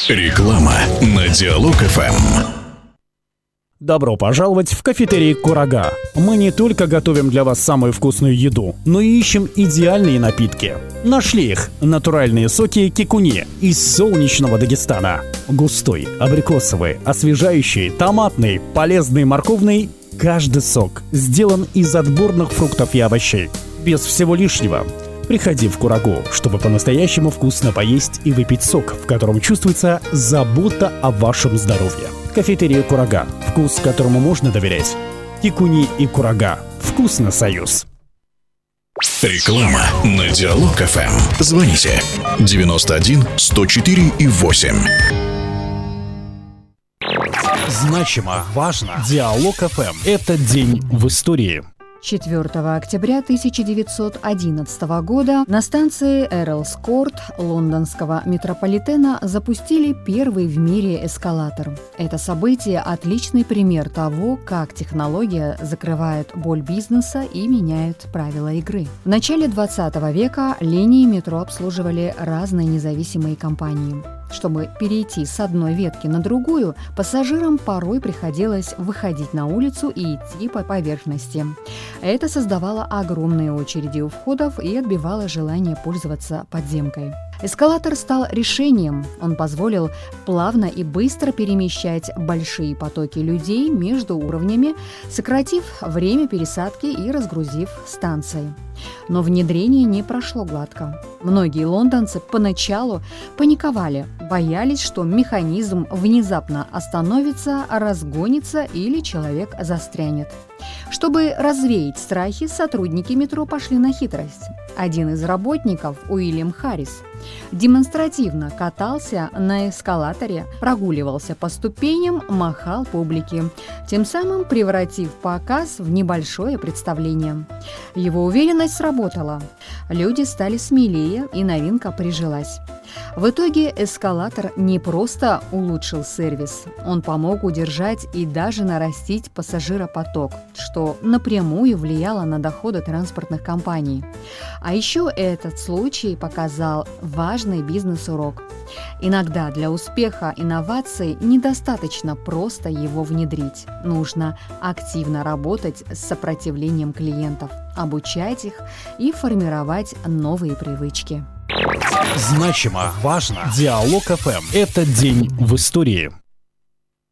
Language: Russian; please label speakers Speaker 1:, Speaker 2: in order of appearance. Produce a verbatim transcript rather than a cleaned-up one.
Speaker 1: Реклама на Диалог эф эм.
Speaker 2: Добро пожаловать в кафетерий «Курага». Мы не только готовим для вас самую вкусную еду, но и ищем идеальные напитки. Нашли их – натуральные соки кикуни из солнечного Дагестана. Густой, абрикосовый, освежающий, томатный, полезный, морковный – каждый сок сделан из отборных фруктов и овощей. Без всего лишнего. Приходи в Курагу, чтобы по-настоящему вкусно поесть и выпить сок, в котором чувствуется забота о вашем здоровье. Кафетерия «Курага». Вкус, которому можно доверять. Кикуни и Курага. Вкусно, союз.
Speaker 1: Реклама на Диалог эф эм. Звоните девяносто один сто четыре и восемь.
Speaker 2: Значимо, важно. Диалог эф эм. Это день в истории.
Speaker 3: четвёртого октября тысяча девятьсот одиннадцатого года на станции Эрлс Корт лондонского метрополитена запустили первый в мире эскалатор. Это событие – отличный пример того, как технология закрывает боль бизнеса и меняет правила игры. В начале двадцатого века линии метро обслуживали разные независимые компании. Чтобы перейти с одной ветки на другую, пассажирам порой приходилось выходить на улицу и идти по поверхности. Это создавало огромные очереди у входов и отбивало желание пользоваться подземкой. Эскалатор стал решением. Он позволил плавно и быстро перемещать большие потоки людей между уровнями, сократив время пересадки и разгрузив станции. Но внедрение не прошло гладко. Многие лондонцы поначалу паниковали, боялись, что механизм внезапно остановится, разгонится или человек застрянет. Чтобы развеять страхи, сотрудники метро пошли на хитрость. Один из работников, Уильям Харрис, демонстративно катался на эскалаторе, прогуливался по ступеням, махал публике, тем самым превратив показ в небольшое представление. Его уверенность сработала. Люди стали смелее, и новинка прижилась. В итоге эскалатор не просто улучшил сервис, он помог удержать и даже нарастить пассажиропоток, что напрямую влияло на доходы транспортных компаний. А еще этот случай показал важный бизнес-урок. Иногда для успеха инноваций недостаточно просто его внедрить. Нужно активно работать с сопротивлением клиентов, обучать их и формировать новые привычки.
Speaker 2: Значимо, важно. Диалог эф эм. Это день в истории.